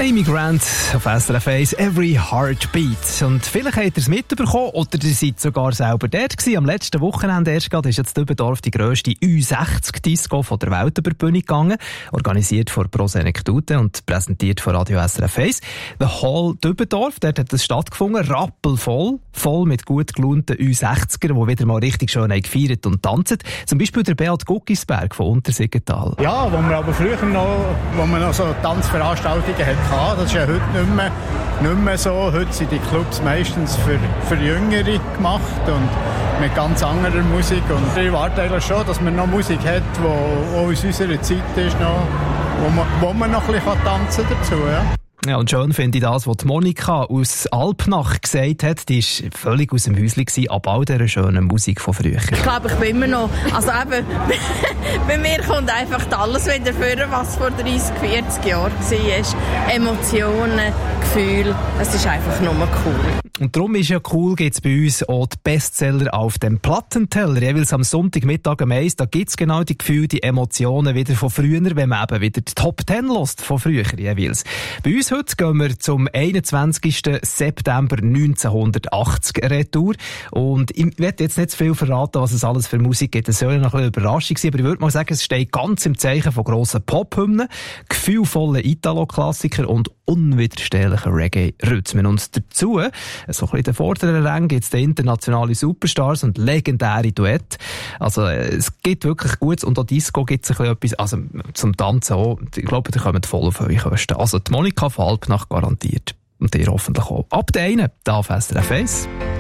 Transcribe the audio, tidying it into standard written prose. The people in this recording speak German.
Amy Grant auf SRF 1, Every Heartbeat. Und vielleicht habt ihr es mitbekommen oder ihr seid sogar selber dort gewesen. Am letzten Wochenende erst gerade ist jetzt Dübendorf die grösste U60-Disco von der Welt über die Bühne gegangen. Organisiert von Pro Senectute und präsentiert von Radio SRF 1. The Hall Dübendorf, dort hat es stattgefunden, rappelvoll, voll mit gut gelaunten U60ern, die wieder mal richtig schön gefeiert und tanzen. Zum Beispiel der Beat Guckisberg von Untersiggenthal. Ja, wo man aber früher noch, wo man noch so Tanzveranstaltungen hatte, das ist ja heute nicht mehr so. Heute sind die Clubs meistens für Jüngere gemacht und mit ganz anderer Musik. Und ich erwarte eigentlich schon, dass man noch Musik hat, die aus unserer Zeit ist, noch, wo man noch ein bisschen tanzen dazu. Ja. Ja, und schön finde ich das, was die Monika aus Alpnach gesagt hat. Die war völlig aus dem Häuschen gewesen, ab all dieser schönen Musik von früher. Ich glaube, ich bin immer noch, also eben, bei mir kommt einfach alles wieder vor, was vor 30, 40 Jahren war. Emotionen, Gefühle, es ist einfach nur cool. Und darum ist ja cool, gibt es bei uns auch die Bestseller auf dem Plattenteller. Jeweils am Sonntagmittag am 1, da gibt es genau die Gefühle, die Emotionen wieder von früher, wenn man eben wieder die Top 10 hört von früher jeweils. Bei uns heute gehen wir zum 21. September 1980 retour. Und ich werde jetzt nicht zu viel verraten, was es alles für Musik gibt. Es soll noch ein bisschen Überraschung sein, aber ich würde mal sagen, es steht ganz im Zeichen von grossen Pop-Hymnen, gefühlvollen Italo-Klassiker und unwiderstehlichen Reggae-Rhythmen. Und dazu, so ein bisschen in den vorderen Rängen, gibt es den internationale Superstars und legendäre Duette. Also, es gibt wirklich Gutes und auch Disco gibt es ein bisschen etwas, also zum Tanzen auch. Ich glaube, die kommen voll auf eure Kosten. Also, die Monika von Alpnach garantiert. Und ihr hoffentlich auch. Ab der einen, da auf SRF 1.